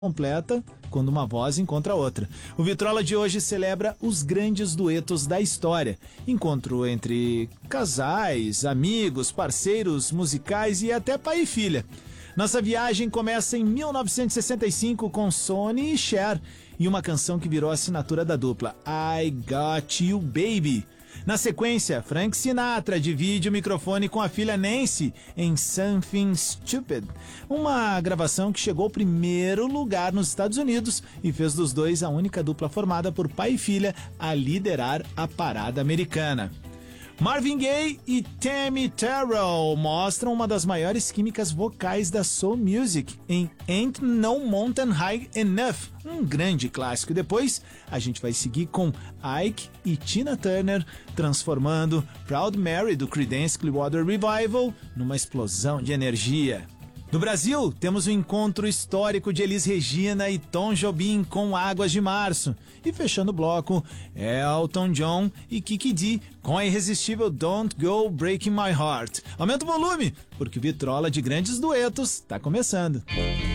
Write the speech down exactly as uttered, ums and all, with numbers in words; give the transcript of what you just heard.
completa quando uma voz encontra outra. O Vitrola de hoje celebra os grandes duetos da história. Encontro entre casais, amigos, parceiros musicais e até pai e filha. Nossa viagem começa em mil novecentos e sessenta e cinco com Sonny e Cher e uma canção que virou assinatura da dupla, I Got You Baby. Na sequência, Frank Sinatra divide o microfone com a filha Nancy em Something Stupid, uma gravação que chegou ao primeiro lugar nos Estados Unidos e fez dos dois a única dupla formada por pai e filha a liderar a parada americana. Marvin Gaye e Tammy Terrell mostram uma das maiores químicas vocais da soul music em Ain't No Mountain High Enough, um grande clássico. E depois a gente vai seguir com Ike e Tina Turner transformando Proud Mary do Creedence Clearwater Revival numa explosão de energia. No Brasil, temos o encontro histórico de Elis Regina e Tom Jobim com Águas de Março. E fechando o bloco, Elton John e Kiki Dee com a irresistível Don't Go Breaking My Heart. Aumenta o volume, porque o Vitrola de grandes duetos está começando.